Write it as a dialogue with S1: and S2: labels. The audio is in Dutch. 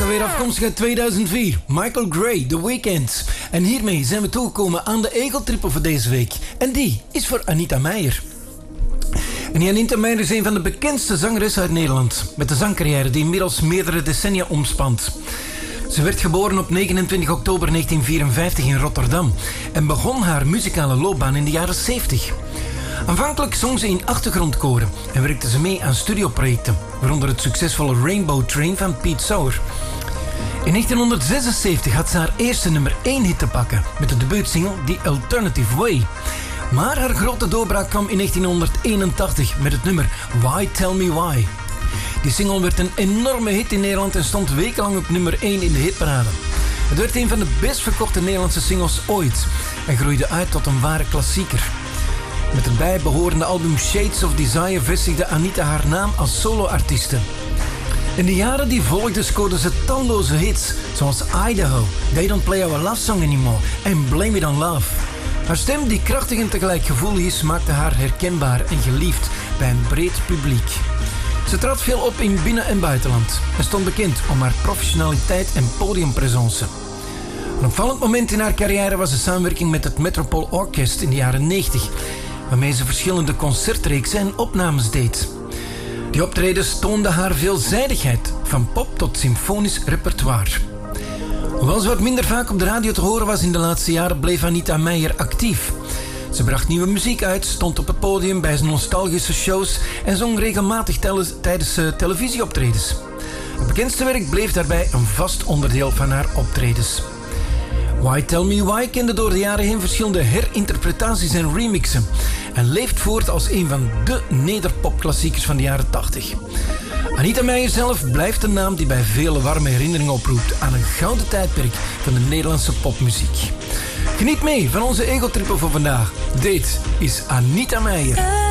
S1: alweer afkomstig uit 2004. Michael Gray, The Weeknd. En hiermee zijn we toegekomen aan de Ego-trippel voor deze week. En die is voor Anita Meijer. En Anita Meijer is een van de bekendste zangeressen uit Nederland. Met een zangcarrière die inmiddels meerdere decennia omspant. Ze werd geboren op 29 oktober 1954 in Rotterdam. En begon haar muzikale loopbaan in de jaren 70. Aanvankelijk zong ze in achtergrondkoren en werkte ze mee aan studioprojecten, waaronder het succesvolle Rainbow Train van Pete Sauer. In 1976 had ze haar eerste nummer 1 hit te pakken met de debuutsingle The Alternative Way. Maar haar grote doorbraak kwam in 1981 met het nummer Why Tell Me Why. Die single werd een enorme hit in Nederland en stond wekenlang op nummer 1 in de hitparade. Het werd een van de best verkochte Nederlandse singles ooit en groeide uit tot een ware klassieker. Met het bijbehorende album Shades of Desire vestigde Anita haar naam als soloartieste. In de jaren die volgden scoorde ze talloze hits, zoals Idaho, They Don't Play Our Love Song Anymore en Blame It On Love. Haar stem, die krachtig en tegelijk gevoelig is, maakte haar herkenbaar en geliefd bij een breed publiek. Ze trad veel op in binnen- en buitenland en stond bekend om haar professionaliteit en podiumpresence. Een opvallend moment in haar carrière was de samenwerking met het Metropole Orkest in de jaren 90, waarmee ze verschillende concertreeksen en opnames deed. Die optredens toonden haar veelzijdigheid, van pop tot symfonisch repertoire. Hoewel ze wat minder vaak op de radio te horen was in de laatste jaren, bleef Anita Meijer actief. Ze bracht nieuwe muziek uit, stond op het podium bij zijn nostalgische shows en zong regelmatig tijdens televisieoptredens. Het bekendste werk bleef daarbij een vast onderdeel van haar optredens. Why Tell Me Why kende door de jaren heen verschillende herinterpretaties en remixen en leeft voort als een van de nederpopklassiekers van de jaren 80. Anita Meijer zelf blijft een naam die bij vele warme herinneringen oproept aan een gouden tijdperk van de Nederlandse popmuziek. Geniet mee van onze Ego-trippel voor vandaag. Dit is Anita Meijer.